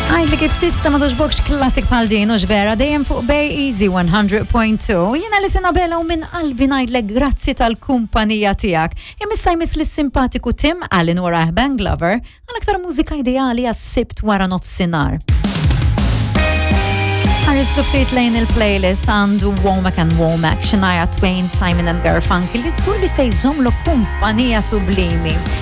Għajli kif tista ma toġbokx klassik bħal din uġ vera dejjem fuq Bay Easy 100.2. Jiena li Sinabella u minn qalbi ngħidlek grazzi tal-kumpanija tiegħek. Imissa jmiss lis simpatiku Tim Allen wara Bang Lover għal aktar mużika ideali għas-sibt wara nofsinhar. Ħares ftit lejn il-playlist għandu Womack and Womack, Shania Twain, Simon and Garfunkel li żgur li se jżommlu kumpanija sublimi.